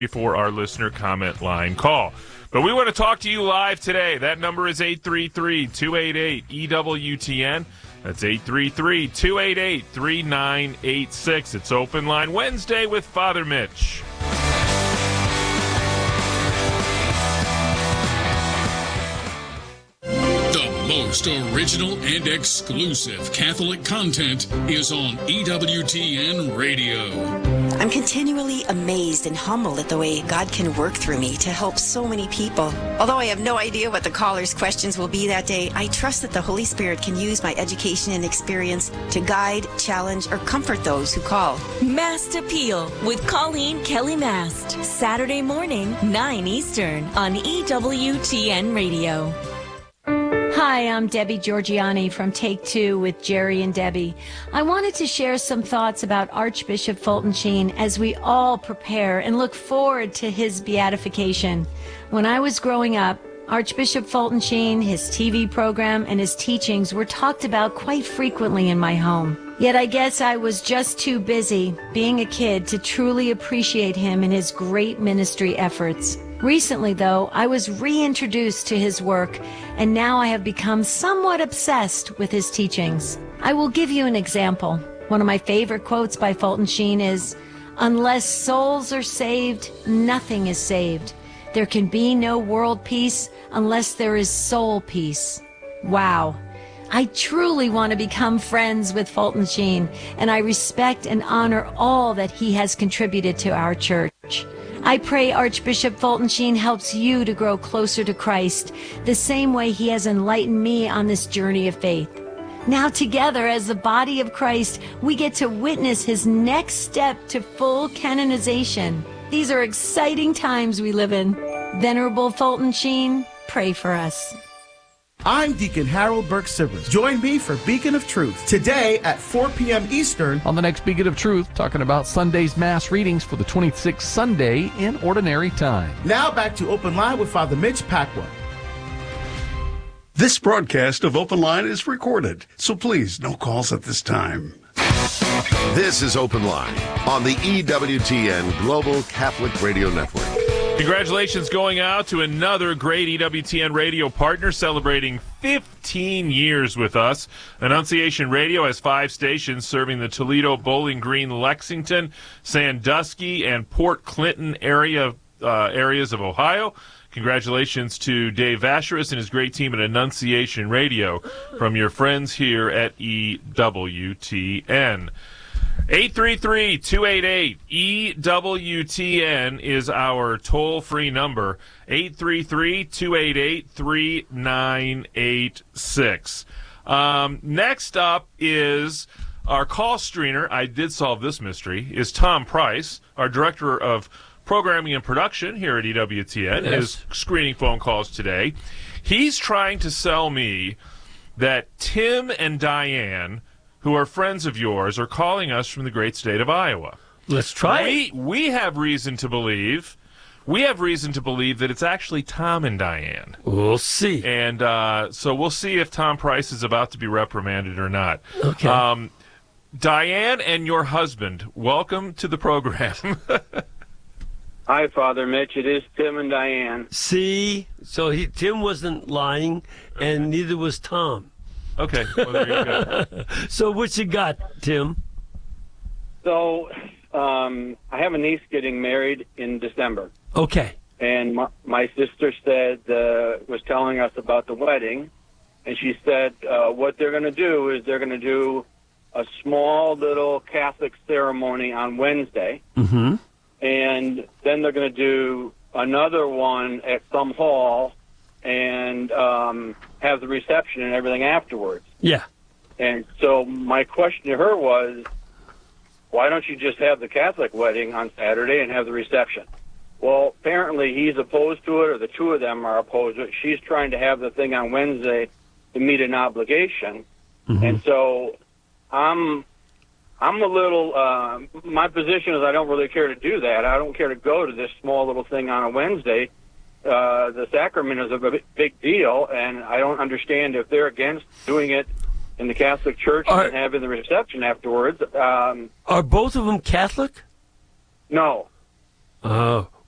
before our listener comment line call. But we want to talk to you live today. That number is 833-288-EWTN. That's 833-288-3986. It's Open Line Wednesday with Father Mitch. The most original and exclusive Catholic content is on EWTN Radio. I'm continually amazed and humbled at the way God can work through me to help so many people. Although I have no idea what the caller's questions will be that day, I trust that the Holy Spirit can use my education and experience to guide, challenge, or comfort those who call. Mast Appeal with Colleen Kelly Mast. Saturday morning, 9 Eastern on EWTN Radio. Hi, I'm Debbie Georgiani from Take Two with Jerry and Debbie. I wanted to share some thoughts about Archbishop Fulton Sheen as we all prepare and look forward to his beatification. When I was growing up, Archbishop Fulton Sheen, his TV program, and his teachings were talked about quite frequently in my home. Yet I guess I was just too busy being a kid to truly appreciate him and his great ministry efforts. Recently, though, I was reintroduced to his work, and now I have become somewhat obsessed with his teachings. I will give you an example. One of my favorite quotes by Fulton Sheen is, "Unless souls are saved, nothing is saved. There can be no world peace unless there is soul peace." Wow. I truly want to become friends with Fulton Sheen, and I respect and honor all that he has contributed to our church. I pray Archbishop Fulton Sheen helps you to grow closer to Christ, the same way he has enlightened me on this journey of faith. Now together as the body of Christ, we get to witness his next step to full canonization. These are exciting times we live in. Venerable Fulton Sheen, pray for us. I'm Deacon Harold Burke-Sivers. Join me for Beacon of Truth today at 4 p.m. Eastern. On the next Beacon of Truth, talking about Sunday's Mass readings for the 26th Sunday in Ordinary Time. Now back to Open Line with Father Mitch Pacwa. This broadcast of Open Line is recorded, so please, no calls at this time. This is Open Line on the EWTN Global Catholic Radio Network. Congratulations going out to another great EWTN radio partner celebrating 15 years with us. Annunciation Radio has 5 stations serving the Toledo, Bowling Green, Lexington, Sandusky, and Port Clinton areas of Ohio. Congratulations to Dave Vacherus and his great team at Annunciation Radio from your friends here at EWTN. 833-288-EWTN is our toll-free number, 833-288-3986. Next up is our call screener. I did solve this mystery, is Tom Price, our director of programming and production here at EWTN, Yes. is screening phone calls today. He's trying to sell me that Tim and Diane, who are friends of yours, are calling us from the great state of Iowa. Let's try it. We have reason to believe that it's actually Tom and Diane. We'll see. And so we'll see if Tom Price is about to be reprimanded or not. Okay. Diane and your husband, welcome to the program. Hi, Father Mitch. It is Tim and Diane. See? So Tim wasn't lying, and neither was Tom. Okay, well, there you go. So what you got, Tim? So I have a niece getting married in December. Okay. And my sister was telling us about the wedding, and she said what they're going to do is they're going to do a small little Catholic ceremony on Wednesday, Mm-hmm. and then they're going to do another one at some hall and have the reception and everything afterwards. Yeah. And so my question to her was, why don't you just have the Catholic wedding on Saturday and have the reception? Well, apparently he's opposed to it, or the two of them are opposed to it. She's trying to have the thing on Wednesday to meet an obligation. Mm-hmm. And so I'm a little, my position is I don't really care to do that. I don't care to go to this small little thing on a Wednesday. The sacrament is a big deal, and I don't understand if they're against doing it in the Catholic Church and having the reception afterwards. Are both of them Catholic? No. Oh.